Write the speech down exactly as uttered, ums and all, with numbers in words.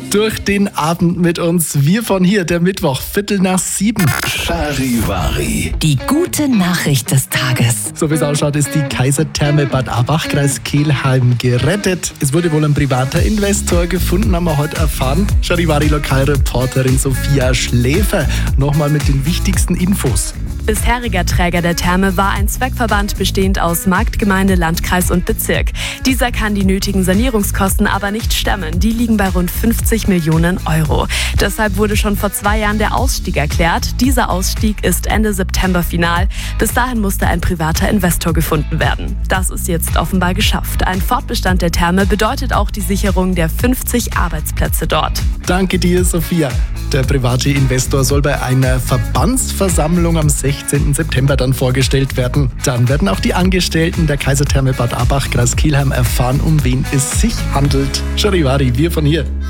durch den Abend mit uns. Wir von hier, der Mittwoch, Viertel nach sieben. Charivari. Die gute Nachricht des Tages. So wie es ausschaut, ist die Kaisertherme Bad Abbach, Kreis Kelheim, gerettet. Es wurde wohl ein privater Investor gefunden, haben wir heute erfahren. Charivari-Lokalreporterin Sophia Schläfer nochmal mit den wichtigsten Infos. Bisheriger Träger der Therme war ein Zweckverband bestehend aus Marktgemeinde, Landkreis und Bezirk. Dieser kann die nötigen Sanierungskosten aber nicht stemmen. Die liegen bei rund fünfzig Millionen Euro. Deshalb wurde schon vor zwei Jahren der Ausstieg erklärt. Dieser Ausstieg ist Ende September final. Bis dahin musste ein privater Investor gefunden werden. Das ist jetzt offenbar geschafft. Ein Fortbestand der Therme bedeutet auch die Sicherung der fünfzig Arbeitsplätze dort. Danke dir, Sophia. Der private Investor soll bei einer Verbandsversammlung am sechzehnten September dann vorgestellt werden. Dann werden auch die Angestellten der Kaisertherme Bad Abbach, Kreis Kelheim erfahren, um wen es sich handelt. Charivari, wir von hier.